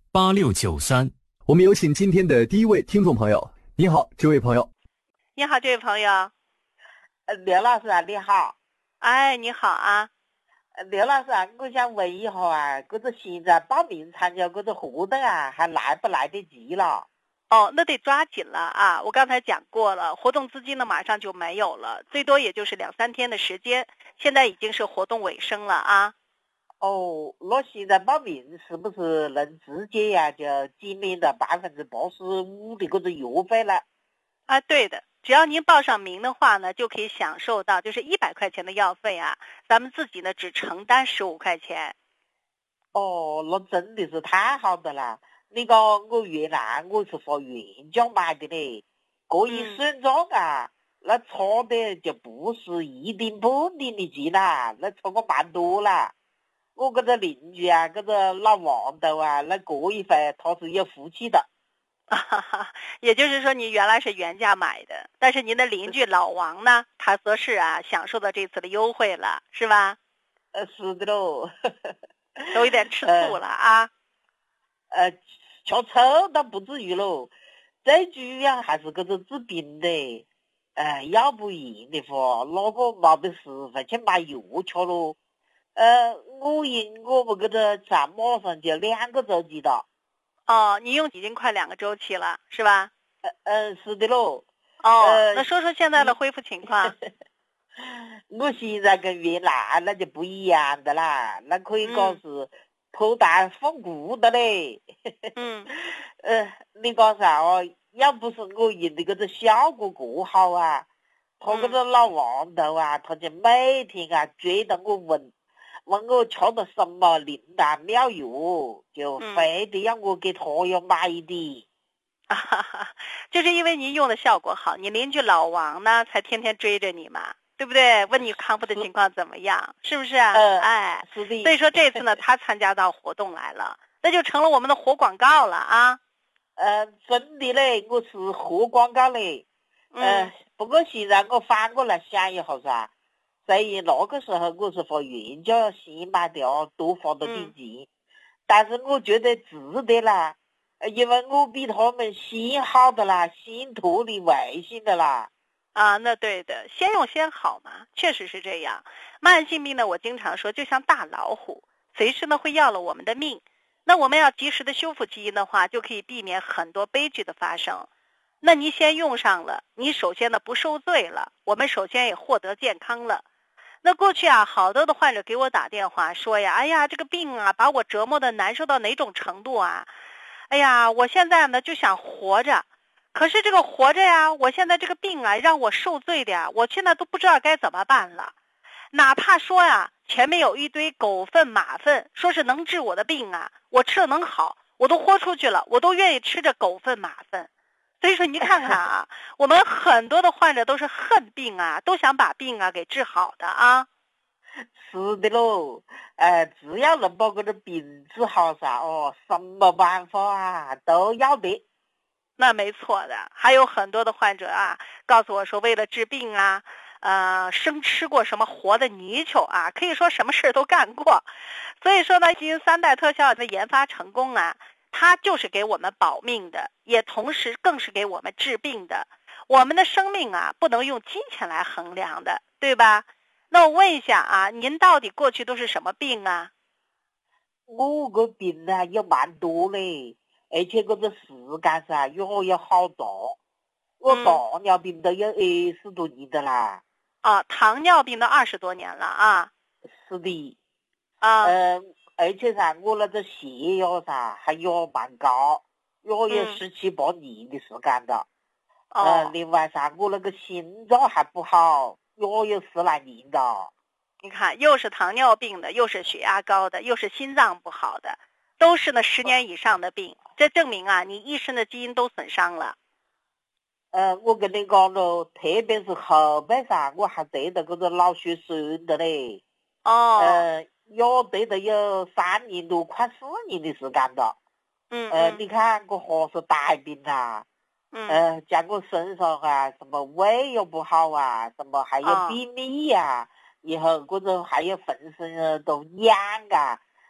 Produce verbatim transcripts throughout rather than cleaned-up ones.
八六九三。 我们有请今天的第一位听众朋友。你好，这位朋友。 你好，这位朋友。 呃，刘老师啊，你好。 哎，你好啊。 呃，刘老师啊，我想问一下啊，这个现在报名参加这个活动啊，还来不来得及了？ 哦，那得抓紧了啊！我刚才讲过了，活动资金呢马上就没有了，最多也就是两三天的时间。现在已经是活动尾声了啊。 哦，那现在报名是不是能直接呀、啊、就减免的百分之八十五的这个邮费了？ 啊，对的，只要您报上名的话呢，就可以享受到就是一百块钱的药费啊，咱们自己呢只承担十五块钱。 哦，那真的是太好的了。那个我原来我是花原价买的嘞，这一算账啊、嗯，那差的就不是一点半点的钱啦，那差个蛮多啦。我这个邻居啊，这个老王头啊，那这一回他是有福气的。 啊哈哈，也就是说你原来是原价买的，但是您的邻居老王呢，他则是啊享受到这次的优惠了，是吧？ 呃，是的喽。 都有点吃醋了啊。 呃，吃醋倒不至于喽，最主要还是这个治病的。呃，要不然的话，那个没得时间去买药吃喽。呃，我用我们这个才马上就两个周期的。 哦，你用已经快两个周期了，是吧？ 呃呃，是的喽。 哦、 呃， 那说说现在的恢复情况。 我现在跟原来那就不一样的啦，那可以讲是脱胎换骨的嘞。 嗯。 呃，你讲啥哦？要不是我用的这个效果过好啊，他这个老王头啊，他就每天啊追着我问。问我吃的什么灵丹妙药，就非得让我给他要买的。 啊哈哈，就是因为您用的效果好，你邻居老王呢才天天追着你嘛，对不对？问你康复的情况怎么样，是不是啊？ 呃、 哎， 是的。 所以说这次呢，他参加到活动来了，那就成了我们的活广告了啊。 呃，真的嘞，我是活广告嘞。呃、 嗯， 不过现在我反过来想一下噻。虽然那个时候我是花原价先买的啊，多花了点钱、嗯，但是我觉得值得啦，因为我比他们先好的啦，先脱离危险的啦。 啊，那对的，先用先好嘛，确实是这样。慢性病呢，我经常说就像大老虎，随时呢会要了我们的命。那我们要及时的修复基因的话，就可以避免很多悲剧的发生。那你先用上了，你首先呢不受罪了，我们首先也获得健康了。那过去啊，好多的患者给我打电话说呀，哎呀，这个病啊，把我折磨的难受到哪种程度啊？哎呀，我现在呢就想活着，可是这个活着呀，我现在这个病啊，让我受罪的呀，我现在都不知道该怎么办了。哪怕说呀，前面有一堆狗粪马粪，说是能治我的病啊，我吃了能好，我都豁出去了，我都愿意吃着狗粪马粪。所以说你看看啊，我们很多的患者都是恨病啊，都想把病啊给治好的啊。 是的喽，呃，只要能把这个病治好噻，哦，什么办法啊都要得。 那没错的，还有很多的患者啊，告诉我说，为了治病啊，呃，生吃过什么活的泥鳅啊，可以说什么事都干过。所以说呢，基因三代特效的研发成功啊。它就是给我们保命的，也同时更是给我们治病的。我们的生命啊，不能用金钱来衡量的，对吧？那我问一下啊，您到底过去都是什么病啊？ 我个病呢也蛮多嘞，而且这个时间噻也也好大。我糖尿病都有二十多年的啦。 啊，糖尿病都二十多年了啊。 是的。 啊。 呃而且噻，我那个血压噻还也蛮高，也有十七八年的时间的。 哦、 呃，另外噻，我那个心脏还不好，也有十来年的。 你看，又是糖尿病的，又是血压高的，又是心脏不好的，都是呢十年以上的病。这证明啊，你一身的基因都损伤了。 呃，我跟你讲了，特别是后背噻，我还得了这个脑血栓的嘞。 哦。 呃。也得了有三年多，快四年的时间了。 嗯。 呃，你看这还是大病啊。 嗯。 呃，像我身上啊，什么胃也不好啊，什么还有便秘啊，然后或者还有浑身都痒啊，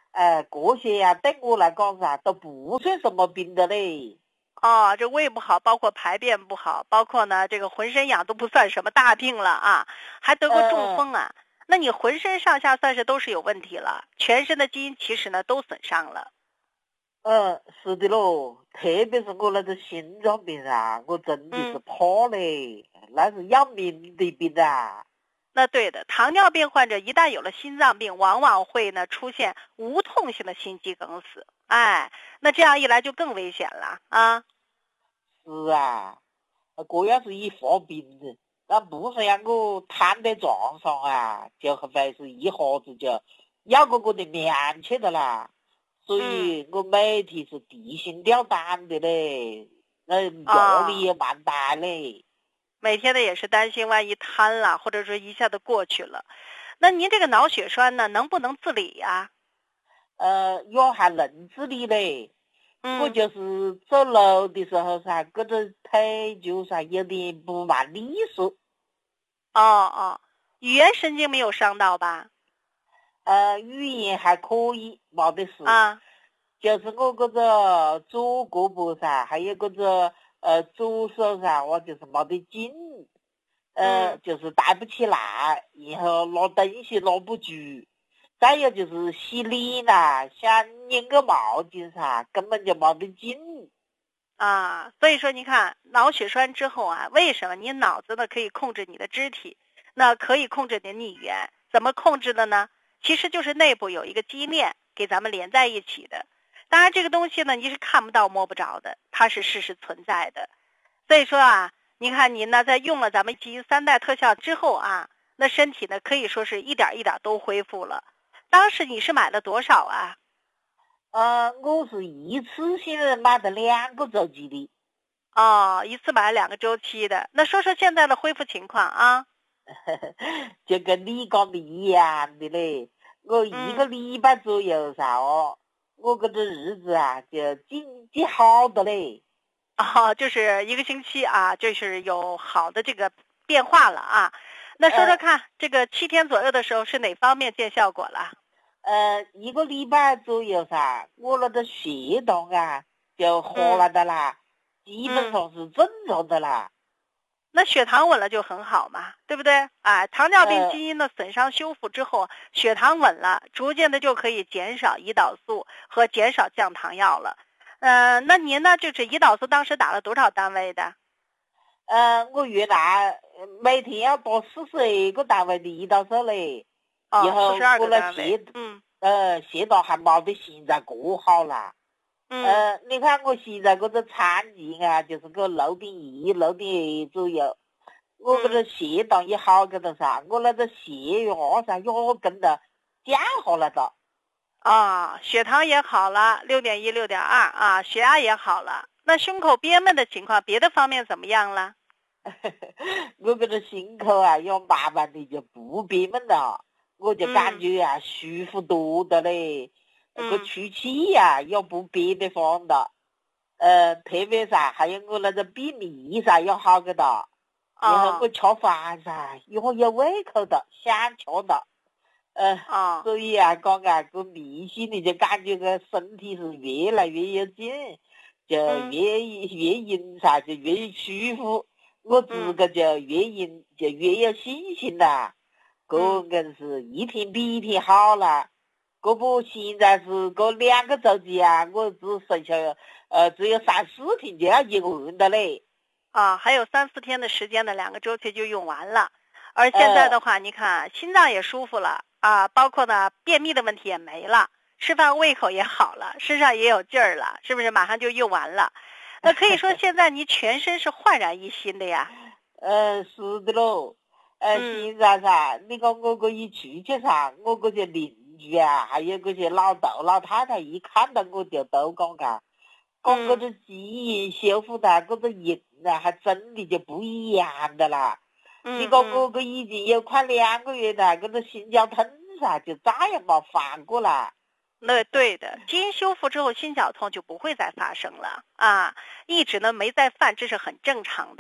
呃，这些呀、啊，对我来讲噻，都不算什么病的嘞。 哦，这胃不好，包括排便不好，包括呢这个浑身痒都不算什么大病了啊，还得过中风啊。呃、那你浑身上下算是都是有问题了，全身的基因其实呢都损伤了。 嗯，是的咯，特别是我那个心脏病啊，我真的是怕嘞，嗯、那是要命的病啊。 那对的，糖尿病患者一旦有了心脏病，往往会呢出现无痛性的心肌梗死。哎，那这样一来就更危险了啊！ 是啊，这要是一发病的，那不是让我瘫在床上啊，就会是一下子就要个我的命去的啦。所以我每天是提心吊胆的嘞，那压力也蛮大嘞。 哦，每天的也是担心，万一瘫了，或者说一下子过去了。那您这个脑血栓呢，能不能自理呀？ 呃，也还能自理嘞。 嗯、 我就是走路的时候噻，这个腿就噻有点不蛮利索。 哦哦，语言神经没有伤到吧？ 呃，语言还可以，没得事。 啊， 就是我这个左胳膊噻，还有这个呃左手噻，我就是没得劲，呃， 嗯、 就是抬不起来，然后拿东西拿不住。再有就是洗脸啦，想拧个毛巾噻，根本就没得劲。 啊，所以说你看脑血栓之后啊，为什么你脑子呢可以控制你的肢体，那可以控制你的语言？怎么控制的呢？其实就是内部有一个基因链给咱们连在一起的。当然这个东西呢你是看不到摸不着的，它是事实存在的。所以说啊，你看您呢在用了咱们基因三代特效之后啊，那身体呢可以说是一点一点都恢复了。当时你是买了多少啊？ 呃，我是一次性买的两个周期的。 哦，一次买两个周期的。那说说现在的恢复情况啊？ 就跟你讲的一样的嘞，我一个礼拜左右噻哦，嗯、我这个日子啊就渐渐好的嘞。 哦，就是一个星期啊，就是有好的这个变化了啊。那说说看，呃、这个七天左右的时候是哪方面见效果了？ 呃，一个礼拜左右噻，我那个血糖啊就下来的啦，嗯、基本上是正常的啦。 那血糖稳了就很好嘛，对不对？啊，糖尿病基因的损伤修复之后，呃、血糖稳了，逐渐的就可以减少胰岛素和减少降糖药了。呃，那您呢？就是胰岛素当时打了多少单位的？ 呃，我原来每天要打四十二个单位的胰岛素嘞。 哦， 然后四十二个单位。 血， 嗯， 呃，血糖还没得现在这好啦。 嗯， 呃，你看我现在这个产检啊，就是个六点一、六点二左右，我这个血糖也好个的噻，我那个血压噻也跟着降下来的。 啊，血糖也好了，六点一、六点二啊，血压也好了。那胸口憋闷的情况，别的方面怎么样了？ 我这个心口啊，也慢慢的就不憋闷了。我就感觉啊，嗯、舒服多的嘞，那个出气呀、啊、也不憋得慌的，呃，特别噻，还有我那个便秘噻也好个的，哦、然后我吃饭噻也有胃口的，想吃的，呃， 哦、 所以啊，讲啊，个明显的就感觉个身体是越来越有劲，就越、嗯、越饮噻就越舒服，我自个就越饮就越有信心啦。这硬是一天比一天好了，这不现在是这两个周期啊，我只剩下呃只有三四天就要用完的嘞。 啊，还有三四天的时间的两个周期就用完了，而现在的话，呃、你看心脏也舒服了啊，包括呢便秘的问题也没了，吃饭胃口也好了，身上也有劲儿了，是不是？马上就用完了，那可以说现在你全身是焕然一新的呀。 呃，是的喽。呃，现在噻，你讲我这一出去噻，我这些邻居啊，还有这些老头老太太，一看到我就都讲噶，讲这个基因修复的这个人啊，还真的就不一样的啦。嗯、你讲我这已经有快两个月了，这个心绞痛噻，就再也没犯过了。 那对的，基因修复之后，心绞痛就不会再发生了啊，一直呢没再犯，这是很正常的。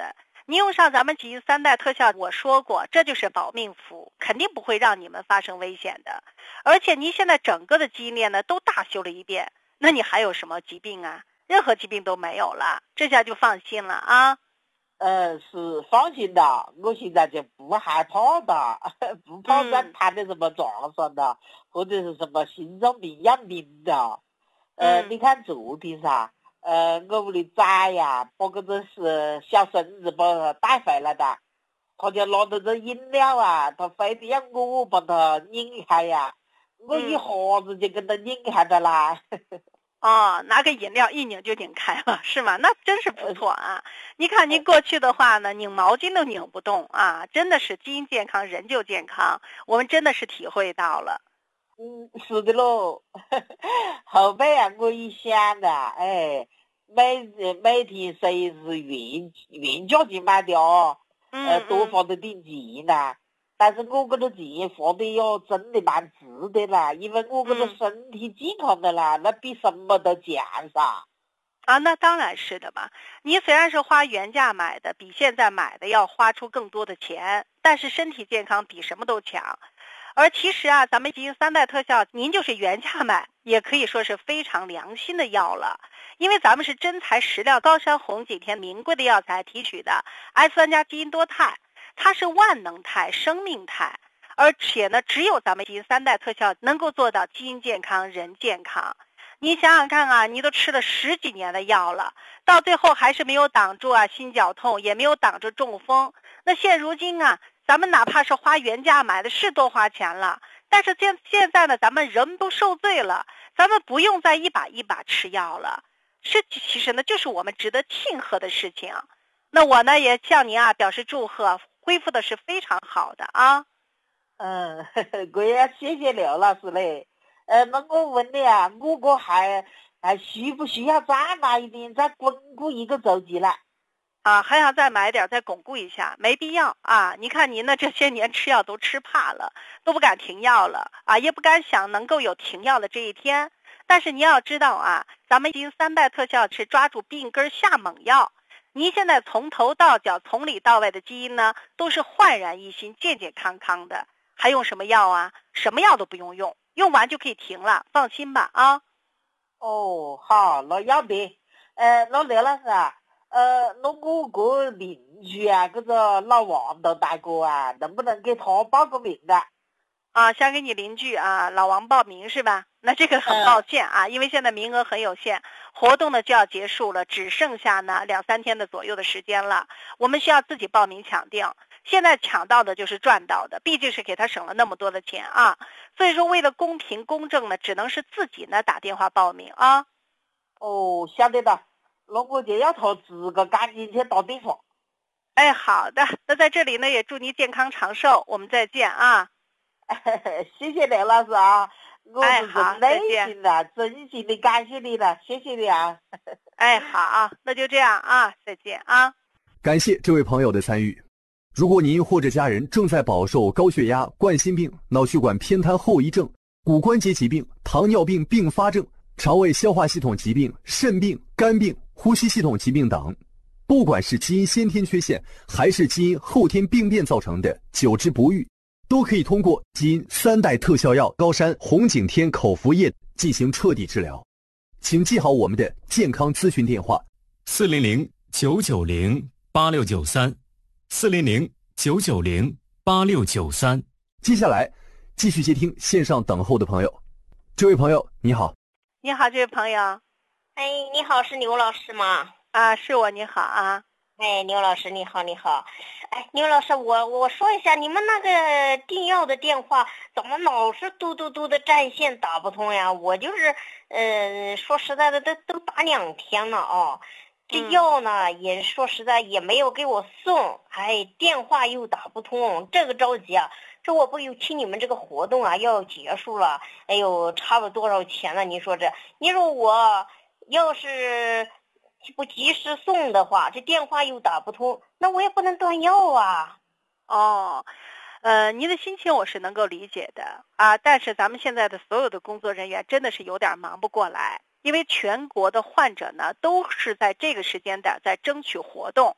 你用上咱们吉因三代特效，我说过，这就是保命符，肯定不会让你们发生危险的。而且您现在整个的基因链呢都大修了一遍，那你还有什么疾病啊？任何疾病都没有了，这下就放心了啊。 呃，是放心的，我现在就不害怕的，不怕再摊的什么撞伤的，嗯、或者是什么心脏病、养病的。呃， 嗯、 你看昨天噻，呃，我屋里崽呀，把个这是小孙子把他带回来的，他就拿着这饮料啊，他非得要我把他拧开呀，我一下子就给他拧开的啦。嗯哦，拿个饮料一拧就拧开了，是吗？那真是不错啊！你看您过去的话呢，拧毛巾都拧不动啊，真的是基因健康，人就健康，我们真的是体会到了。 嗯，是的喽。后背啊，我一想啊，哎，每每天谁是原原价钱买的哦，呃，多花了点钱呐。但是我这个钱花的哟，真的蛮值得啦，因为我这个身体健康的啦，那比什么都强噻。 啊，那当然是的嘛。你虽然是花原价买的，比现在买的要花出更多的钱，但是身体健康比什么都强。而其实啊，咱们基因三代特效，您就是原价买，也可以说是非常良心的药了。因为咱们是真材实料高山红景天名贵的药材提取的 S 三 加基因多肽。它是万能肽、生命肽，而且呢，只有咱们基因三代特效能够做到基因健康、人健康。你想想看啊，你都吃了十几年的药了，到最后还是没有挡住啊心绞痛，也没有挡住中风。那现如今啊，咱们哪怕是花原价买的，是多花钱了，但是现现在呢，咱们人都受罪了，咱们不用再一把一把吃药了。这其实呢，就是我们值得庆贺的事情。那我呢，也向您啊表示祝贺。恢复的是非常好的啊。 嗯，我也谢谢刘老师嘞。呃，那我问你啊，我个还还需不需要再买一点，再巩固一个周期了？ 啊，还想再买点，再巩固一下，没必要啊。你看您呢，这些年吃药都吃怕了，都不敢停药了啊，也不敢想能够有停药的这一天。但是你要知道啊，咱们基因三代特效是抓住病根下猛药。您现在从头到脚、从里到外的基因呢，都是焕然一新、健健康康的，还用什么药啊？什么药都不用用，用完就可以停了，放心吧啊！ 哦，好，那要得。呃，那刘老师啊，呃，那我个邻居啊，这个老王头大哥啊，能不能给他报个名的？ 啊，想给你邻居啊老王报名是吧？那这个很抱歉啊，嗯、因为现在名额很有限，活动呢就要结束了，只剩下呢两三天的左右的时间了，我们需要自己报名抢订。现在抢到的就是赚到的，毕竟是给他省了那么多的钱啊，所以说为了公平公正呢，只能是自己呢打电话报名啊。 哦，晓得的，那我就要他自个赶紧去打电话。 哎，好的，那在这里呢也祝你健康长寿，我们再见啊。 谢谢刘老师啊，我是从内心的、真心的感谢你了，谢谢你啊。 哎，好，那就这样啊，再见啊。 感谢这位朋友的参与。如果您或者家人正在饱受高血压、冠心病、脑血管偏瘫后遗症、骨关节疾病、糖尿病并发症、肠胃消化系统疾病、肾病、肝病、呼吸系统疾病等，不管是基因先天缺陷还是基因后天病变造成的久治不愈，都可以通过基因三代特效药高山红景天口服液进行彻底治疗。请记好我们的健康咨询电话： 四零零九九零八六九三，四零零九九零八六九三。 接下来继续接听线上等候的朋友。这位朋友你好。 你好，这位朋友。 哎，你好，是牛老师吗？ 啊，是我，你好啊。 哎，牛老师你好，你好。哎，牛老师，我我说一下，你们那个订药的电话怎么老是嘟嘟嘟的占线打不通呀？我就是，嗯、呃，说实在的，都都打两天了啊。这药呢，嗯、也说实在也没有给我送，哎，电话又打不通，这个着急啊。这我不有听你们这个活动啊要结束了，哎呦，差了多少钱了？你说这，你说我要是不及时送的话，这电话又打不通，那我也不能断药啊。 哦，呃，您的心情我是能够理解的啊，但是咱们现在的所有的工作人员真的是有点忙不过来，因为全国的患者呢都是在这个时间点在争取活动，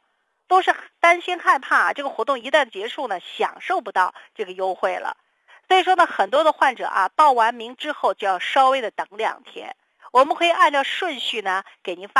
都是担心害怕这个活动一旦结束呢，享受不到这个优惠了。所以说呢，很多的患者啊，报完名之后就要稍微的等两天。我们可以按照顺序呢，给您发